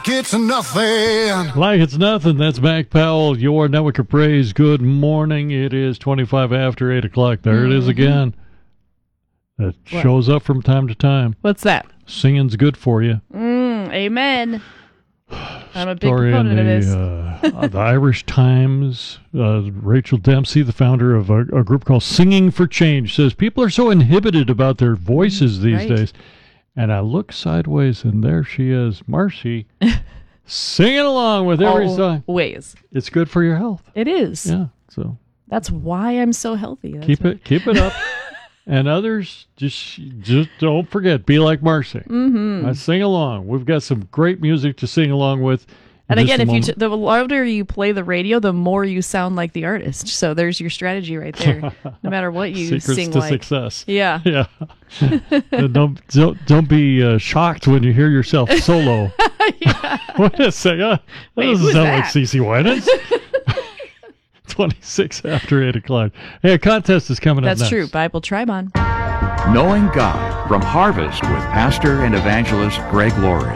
It's nothing. Like it's nothing. That's Mac Powell, your network of praise. Good morning. It is 25 after 8 o'clock. There it is again. It shows up from time to time. What's that? Singing's good for you. Amen. I'm a big Story proponent of this. The Irish Times. Rachel Dempsey, the founder of a group called Singing for Change, says people are so inhibited about their voices these days. And I look sideways, and there she is, Marcy, singing along with every song. Always. It's good for your health. It is. Yeah, so That's why I'm so healthy. keep it up. And others, just don't forget, be like Marcy. Sing along. We've got some great music to sing along with. And again, if the louder you play the radio, the more you sound like the artist. So there's your strategy right there. No matter what you Secrets sing to like. success. Yeah. Yeah. don't be shocked when you hear yourself solo. Wait a second. That doesn't sound like CeCe Winans. 26 after 8 o'clock. Hey, a contest is coming up next. That's true. Bible Tribe on. Knowing God from Harvest with Pastor and Evangelist Greg Laurie.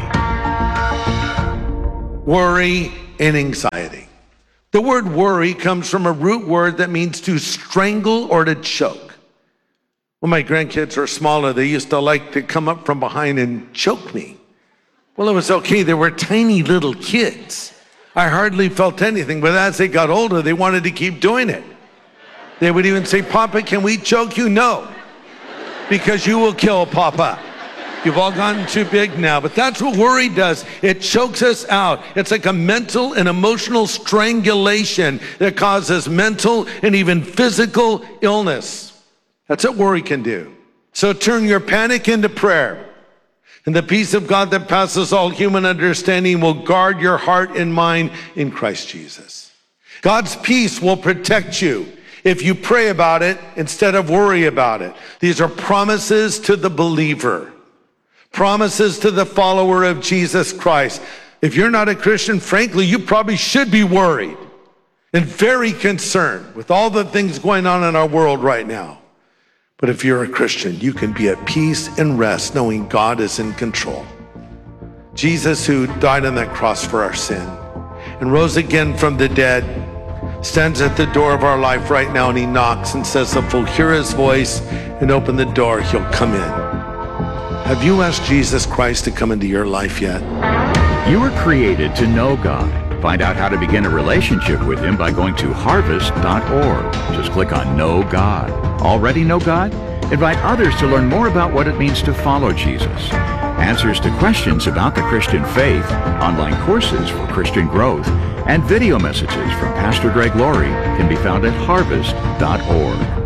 Worry and anxiety. The word worry comes from a root word that means to strangle or to choke. When my grandkids were smaller, they used to like to come up from behind and choke me. Well, it was okay. They were tiny little kids. I hardly felt anything, but as they got older, they wanted to keep doing it. They would even say, "Papa, can we choke you?" "No, because you will kill Papa." You've all gotten too big now, but that's what worry does. It chokes us out. It's like a mental and emotional strangulation that causes mental and even physical illness. That's what worry can do. So turn your panic into prayer. And the peace of God that passes all human understanding will guard your heart and mind in Christ Jesus. God's peace will protect you if you pray about it instead of worry about it. These are promises to the believer. Promises to the follower of Jesus Christ. If you're not a Christian, frankly, you probably should be worried and very concerned with all the things going on in our world right now. But if you're a Christian, you can be at peace and rest knowing God is in control. Jesus, who died on that cross for our sin and rose again from the dead, stands at the door of our life right now, and he knocks and says, if we'll hear his voice and open the door, he'll come in. Have you asked Jesus Christ to come into your life yet? You were created to know God. Find out how to begin a relationship with him by going to harvest.org. Just click on Know God. Already know God? Invite others to learn more about what it means to follow Jesus. Answers to questions about the Christian faith, online courses for Christian growth, and video messages from Pastor Greg Laurie can be found at harvest.org.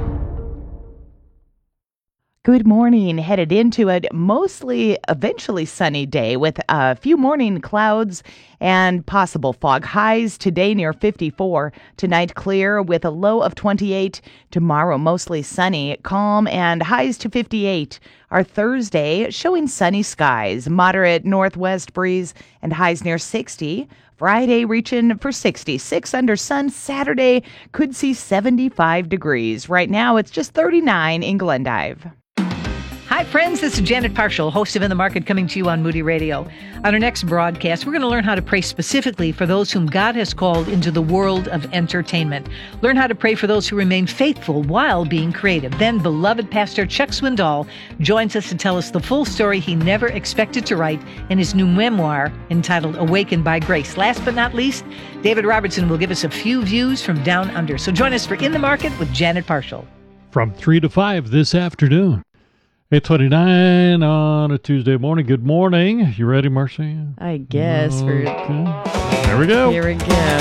Good morning. Headed into a mostly eventually sunny day with a few morning clouds and possible fog. Highs today near 54. Tonight clear with a low of 28. Tomorrow mostly sunny, calm, and highs to 58. Our Thursday showing sunny skies, moderate northwest breeze, and highs near 60. Friday reaching for 66 under sun. Saturday could see 75 degrees. Right now it's just 39 in Glendive. Hi, friends. This is Janet Parshall, host of In the Market, coming to you on Moody Radio. On our next broadcast, we're going to learn how to pray specifically for those whom God has called into the world of entertainment. Learn how to pray for those who remain faithful while being creative. Then, beloved Pastor Chuck Swindoll joins us to tell us the full story he never expected to write in his new memoir entitled Awakened by Grace. Last but not least, David Robertson will give us a few views from down under. So join us for In the Market with Janet Parshall. From 3 to 5 this afternoon. 8:29 on a Tuesday morning. Good morning. You ready, Marcy? I guess. Okay. There we go. Here we go.